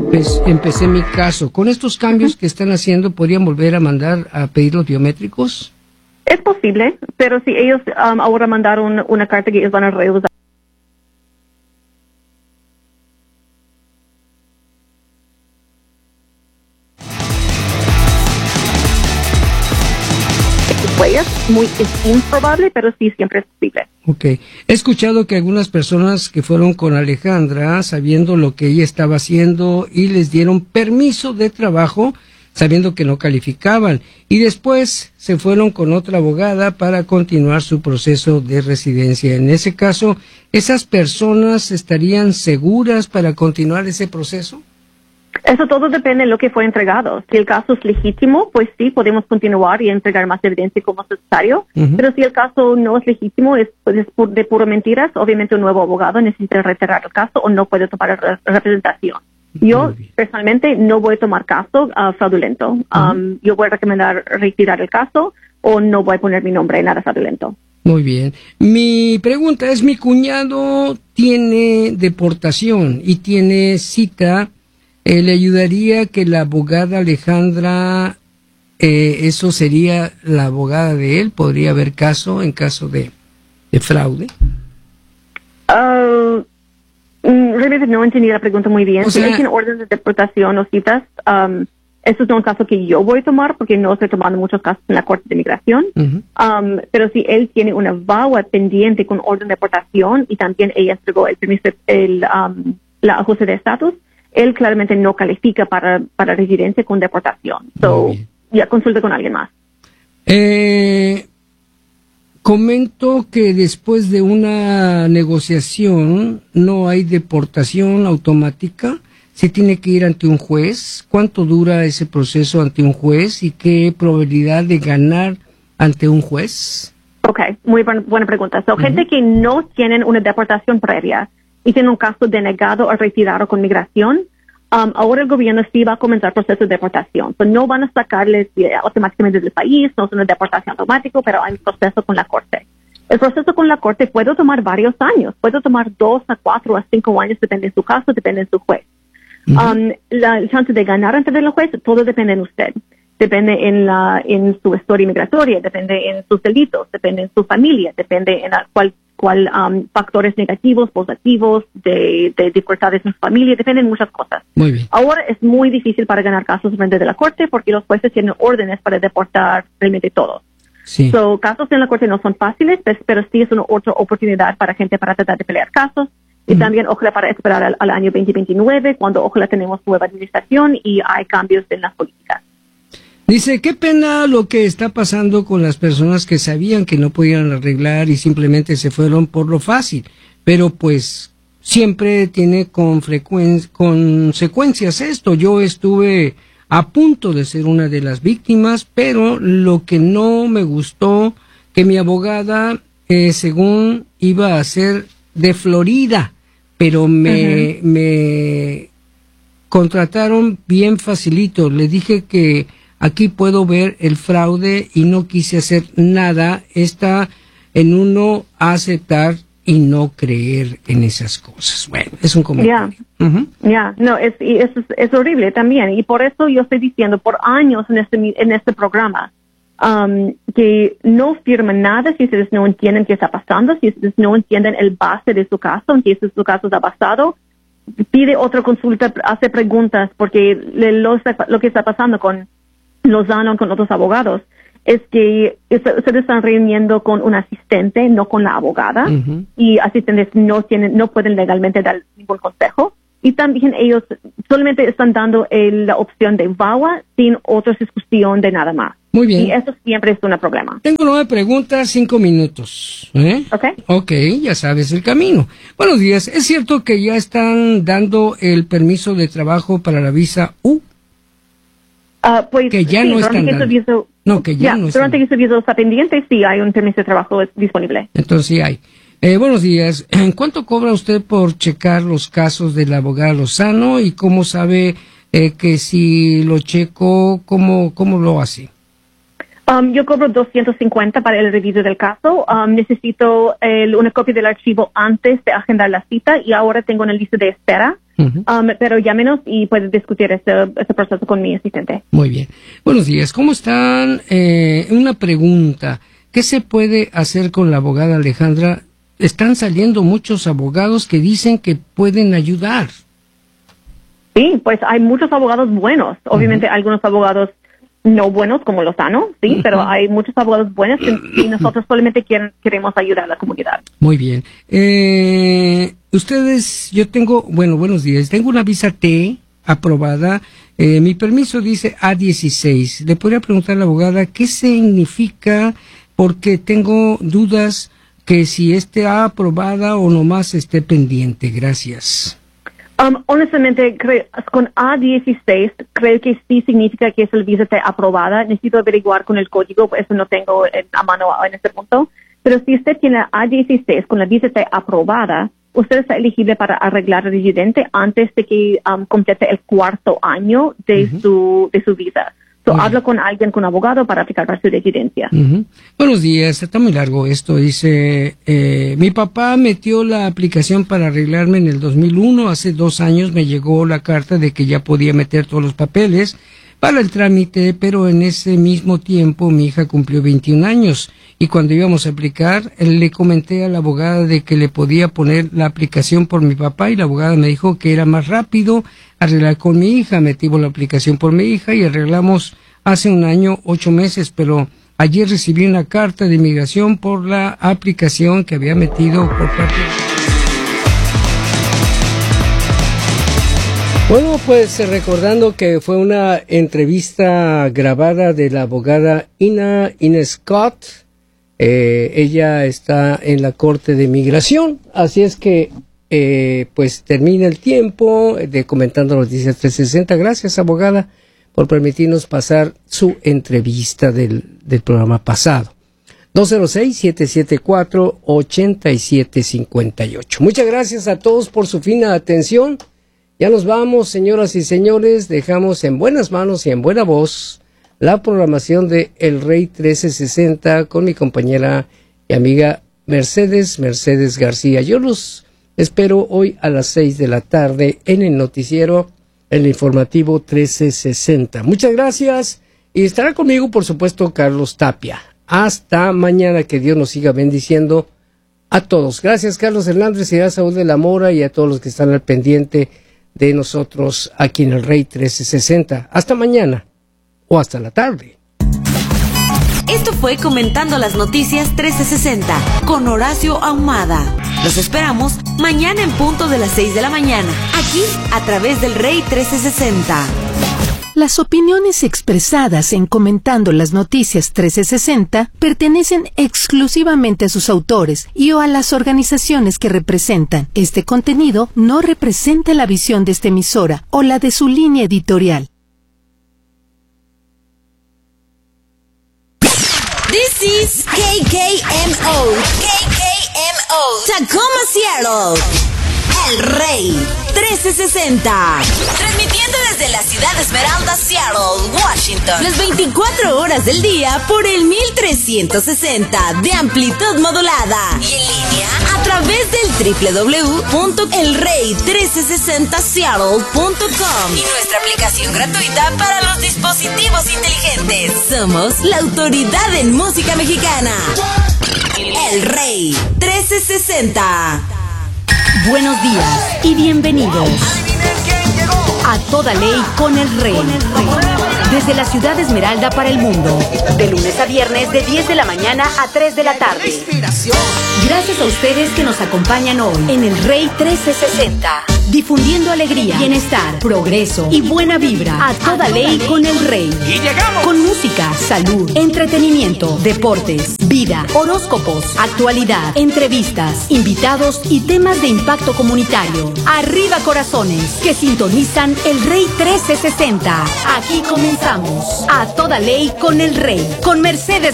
empecé mi caso. Con estos cambios que están haciendo, ¿podrían volver a mandar a pedir los biométricos? Es posible, pero si ellos ahora mandaron una carta que ellos van a reusar es improbable, pero sí siempre es posible. Ok. He escuchado que algunas personas que fueron con Alejandra, sabiendo lo que ella estaba haciendo, y les dieron permiso de trabajo, sabiendo que no calificaban, y después se fueron con otra abogada para continuar su proceso de residencia. En ese caso, ¿esas personas estarían seguras para continuar ese proceso? Eso todo depende de lo que fue entregado. Si el caso es legítimo, pues sí, podemos continuar y entregar más evidencia como es necesario. Pero si el caso no es legítimo, es de puro mentiras, obviamente un nuevo abogado necesita retirar el caso o no puede tomar representación. Yo, personalmente, no voy a tomar caso fraudulento. Yo voy a recomendar retirar el caso o no voy a poner mi nombre en nada fraudulento. Muy bien. Mi pregunta es, mi cuñado tiene deportación y tiene cita. ¿Le ayudaría que la abogada Alejandra, eso sería la abogada de él? ¿Podría haber caso en caso de fraude? Realmente no entendí la pregunta muy bien. Si él tiene orden de deportación o citas, eso es no un caso que yo voy a tomar porque no estoy tomando muchos casos en la Corte de Migración. Pero si él tiene una VAWA pendiente con orden de deportación y también ella entregó el permiso, la ajuste de estatus, él claramente no califica para residencia con deportación. Ya consulte con alguien más. Comento que después de una negociación no hay deportación automática. Se tiene que ir ante un juez. ¿Cuánto dura ese proceso ante un juez y qué probabilidad de ganar ante un juez? Ok, muy buena pregunta. Gente que no tienen una deportación previa y tienen un caso denegado o retirado con migración, ahora el gobierno sí va a comenzar el proceso de deportación. No van a sacarles automáticamente del país, no es una deportación automática, pero hay un proceso con la Corte. El proceso con la Corte puede tomar varios años, puede tomar 2 a 4 a 5 años, depende de su caso, depende de su juez. La chance de ganar ante el juez, todo depende de usted. Depende en su historia migratoria, depende en sus delitos, depende en su familia, depende en cuál factores negativos, positivos, de dificultades en su familia, dependen de muchas cosas. Muy bien. Ahora es muy difícil para ganar casos frente de la Corte porque los jueces tienen órdenes para deportar realmente todos. Sí. Casos en la Corte no son fáciles, pero sí es una otra oportunidad para gente para tratar de pelear casos. Y también ojalá para esperar al año 2029, cuando ojalá tenemos nueva administración y hay cambios en las políticas. Dice, qué pena lo que está pasando con las personas que sabían que no podían arreglar y simplemente se fueron por lo fácil. Pero pues siempre tiene consecuencias esto. Yo estuve a punto de ser una de las víctimas, pero lo que no me gustó, que mi abogada, según iba a ser de Florida, pero me contrataron bien facilito. Le dije que aquí puedo ver el fraude y no quise hacer nada. Está en uno aceptar y no creer en esas cosas. Bueno, es un comentario. No, es horrible también. Y por eso yo estoy diciendo por años en este programa que no firman nada si ustedes no entienden qué está pasando, si ustedes no entienden el base de su caso, en qué su caso está basado. Pide otra consulta, hace preguntas, porque lo que está pasando con Lozano, con otros abogados, es que ustedes están reuniendo con un asistente, no con la abogada, y asistentes no pueden legalmente dar ningún consejo, y también ellos solamente están dando la opción de VAWA sin otra discusión de nada más. Muy bien. Y eso siempre es un problema. Tengo 9 preguntas, 5 minutos. Ok, ya sabes el camino. Buenos días. ¿Es cierto que ya están dando el permiso de trabajo para la visa U? Pues que ya sí, no están dando. Que ya no están. Durante que ese visa está pendiente, sí hay un permiso de trabajo disponible. Entonces sí hay. Buenos días. ¿Cuánto cobra usted por checar los casos del abogado Lozano y cómo sabe que si lo checo, cómo lo hace? Yo cobro $250 para el reviso del caso. Necesito una copia del archivo antes de agendar la cita y ahora tengo una lista de espera. Pero llámenos y puedes discutir este proceso con mi asistente. Muy bien. Buenos días. ¿Cómo están? Una pregunta. ¿Qué se puede hacer con la abogada Alejandra? Están saliendo muchos abogados que dicen que pueden ayudar. Sí, pues hay muchos abogados buenos. Obviamente algunos abogados no buenos como Lozano, sí, pero hay muchos abogados buenos y nosotros solamente queremos ayudar a la comunidad. Muy bien. Buenos días. Tengo una visa T aprobada. Mi permiso dice A16. Le podría preguntar a la abogada qué significa, porque tengo dudas que si esté aprobada o nomás esté pendiente. Gracias. Honestamente, con A16, creo que sí significa que es el visa T aprobada. Necesito averiguar con el código, eso no tengo a mano en este punto. Pero si usted tiene A16 con la visa T aprobada, usted está elegible para arreglar residente antes de que complete el 4º año de su visa. Habla con alguien, con un abogado, para aplicar para su residencia. Buenos días, está muy largo esto. Dice, mi papá metió la aplicación para arreglarme en el 2001. Hace 2 años me llegó la carta de que ya podía meter todos los papeles para el trámite, pero en ese mismo tiempo mi hija cumplió 21 años. Y cuando íbamos a aplicar, le comenté a la abogada de que le podía poner la aplicación por mi papá, y la abogada me dijo que era más rápido arreglar con mi hija. Metimos la aplicación por mi hija y arreglamos hace 1 año, 8 meses, pero ayer recibí una carta de inmigración por la aplicación que había metido por parte. Bueno, pues recordando que fue una entrevista grabada de la abogada Ina Scott. Ella está en la Corte de Migración, así es que pues termina el tiempo de Comentando Noticias 360. Gracias, abogada, por permitirnos pasar su entrevista del programa pasado. 206-774-8758. Muchas gracias a todos por su fina atención. Ya nos vamos, señoras y señores. Dejamos en buenas manos y en buena voz la programación de El Rey 1360 con mi compañera y amiga Mercedes García. Yo los espero hoy a las 6 de la tarde en el noticiero, en el informativo 1360. Muchas gracias, y estará conmigo, por supuesto, Carlos Tapia. Hasta mañana, que Dios nos siga bendiciendo a todos. Gracias, Carlos Hernández, y a Saúl de la Mora, y a todos los que están al pendiente de nosotros aquí en El Rey 1360. Hasta mañana o hasta la tarde. Esto fue Comentando las Noticias 1360 con Horacio Ahumada. Los esperamos mañana en punto de las 6 de la mañana, aquí a través del Rey 1360. Las opiniones expresadas en Comentando las Noticias 1360 pertenecen exclusivamente a sus autores y o a las organizaciones que representan. Este contenido no representa la visión de esta emisora o la de su línea editorial. This is KKMO, Tacoma, Seattle. El Rey 1360. Transmitiendo desde la ciudad Esmeralda, Seattle, Washington. Las 24 horas del día por el 1360 de amplitud modulada. Y en línea a través del www.elrey1360seattle.com. Y nuestra aplicación gratuita para los dispositivos inteligentes. Somos la autoridad en música mexicana. El Rey 1360. Buenos días y bienvenidos a Toda Ley con el Rey. Desde la ciudad Esmeralda para el mundo, de lunes a viernes de 10 de la mañana a 3 de la tarde. Gracias a ustedes que nos acompañan hoy en el Rey 1360. Difundiendo alegría, bienestar, progreso y buena vibra a toda ley con el Rey. Y llegamos con música, salud, entretenimiento, deportes, vida, horóscopos, actualidad, entrevistas, invitados y temas de impacto comunitario. Arriba corazones que sintonizan el Rey 1360. Aquí comenzamos a toda ley con el Rey, con Mercedes